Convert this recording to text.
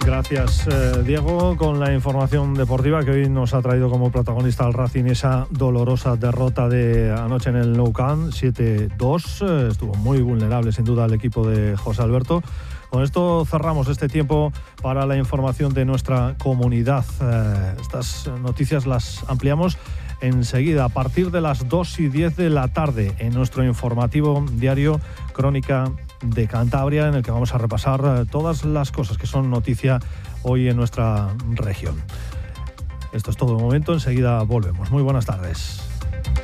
Gracias, Diego, con la información deportiva que hoy nos ha traído como protagonista al Racing esa dolorosa derrota de anoche en el Nou Camp, 7-2. Estuvo muy vulnerable, sin duda, el equipo de José Alberto. Con esto cerramos este tiempo para la información de nuestra comunidad. Estas noticias las ampliamos enseguida, a partir de las 2:10 de la tarde, en nuestro informativo diario Crónica de Cantabria, en el que vamos a repasar todas las cosas que son noticia hoy en nuestra región. Esto es todo de momento, enseguida volvemos. Muy buenas tardes.